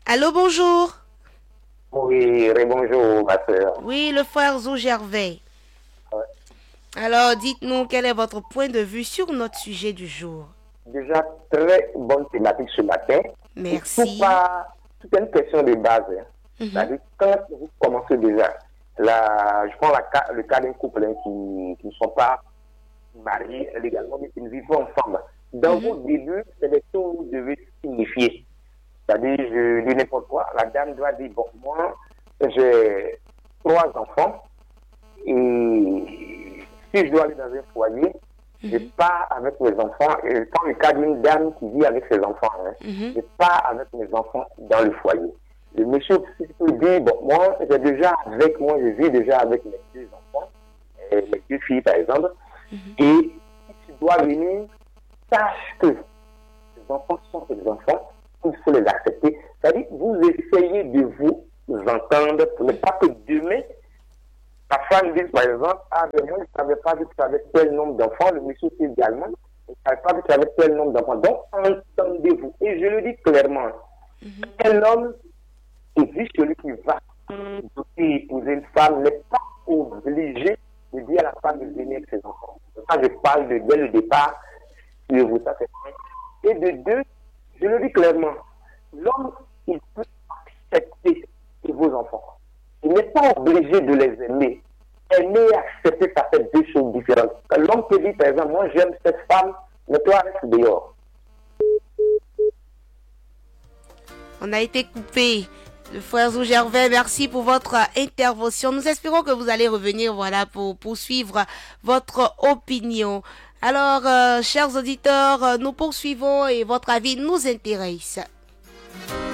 Allô, bonjour. Oui, bonjour, ma soeur. Oui, le frère Zou Gervais. Ouais. Alors, dites-nous quel est votre point de vue sur notre sujet du jour. Déjà, très bonne thématique ce matin. Et Merci. tout est une question de base. Mhm, C'est-à-dire, quand vous commencez déjà, je prends le cas d'un couple qui ne sont pas mariés légalement, mais qui ne vivent pas ensemble. Dans mhm, vos débuts, c'est des choses que vous devez signifier. C'est-à-dire, je dis n'importe quoi, la dame doit dire, bon, moi, j'ai 3 enfants, et si je dois aller dans un foyer, je mhm, pars avec mes enfants. Et dans le cas d'une dame qui vit avec ses enfants, hein, mhm, je pars avec mes enfants dans le foyer. Le monsieur peut dire, bon, moi, j'ai déjà avec moi, je vis déjà avec mes 2 enfants, mes 2 filles par exemple, mhm. et si tu dois venir, sache que les enfants sont des enfants, il faut les accepter. C'est-à-dire, vous essayez de vous entendre pour ne pas que demain, la femme dit par exemple, ah ben moi je ne savais pas que tu avais tel nombre d'enfants, le monsieur c'est également, je ne savais pas que tu avais tel nombre d'enfants. Donc entendez-vous. Et je le dis clairement, un homme existe celui qui va épouser une femme n'est pas obligé de dire à la femme de venir avec ses enfants. Ça, je parle dès le départ, sur vous, ça c'est vrai. Et de deux, je le dis clairement, l'homme, il peut accepter vos enfants. Il n'est pas obligé de les aimer. Aimer et accepter, ça fait deux choses différentes. L'homme peut dire, par exemple, moi j'aime cette femme, mais toi reste dehors. On a été coupé. Le frère Zou Gervais, merci pour votre intervention. Nous espérons que vous allez revenir, voilà, pour poursuivre votre opinion. Alors, chers auditeurs, nous poursuivons et votre avis nous intéresse.